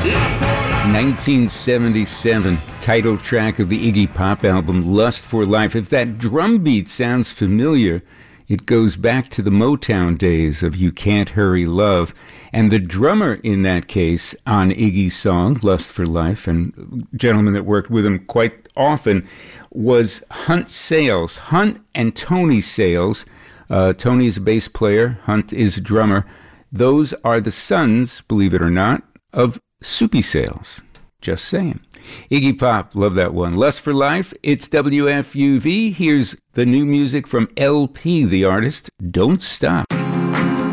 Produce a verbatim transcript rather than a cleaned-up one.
nineteen seventy-seven, title track of the Iggy Pop album, Lust for Life. If that drum beat sounds familiar, it goes back to the Motown days of You Can't Hurry Love. And the drummer in that case on Iggy's song, Lust for Life, and a gentleman that worked with him quite often, was Hunt Sales. Hunt and Tony Sales. Uh, Tony is a bass player. Hunt is a drummer. Those are the sons, believe it or not, of Soupy Sales. Just saying. Iggy Pop, love that one. Lust for Life, it's W F U V. Here's the new music from L P, the artist. Don't Stop.